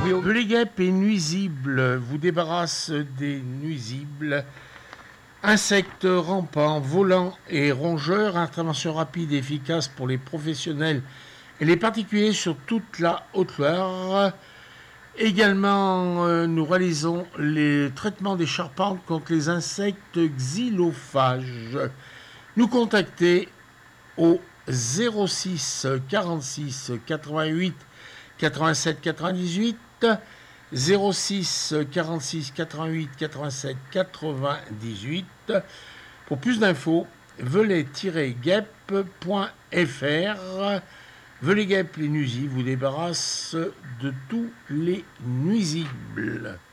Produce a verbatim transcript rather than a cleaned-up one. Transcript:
Velay guêpes et nuisibles vous débarrasse des nuisibles. Insectes rampants, volants et rongeurs, intervention rapide et efficace pour les professionnels et les particuliers sur toute la Haute-Loire. Également, euh, nous réalisons les traitements des charpentes contre les insectes xylophages. Nous contacter au zéro six quarante-six quatre-vingt-huit quatre-vingt-sept quatre-vingt-dix-huit, zéro six quarante-six quatre-vingt-huit quatre-vingt-sept quatre-vingt-dix-huit. Pour plus d'infos, velay tiret guêpes point f r. Velay guêpes les nuisibles vous débarrasse de tous les nuisibles.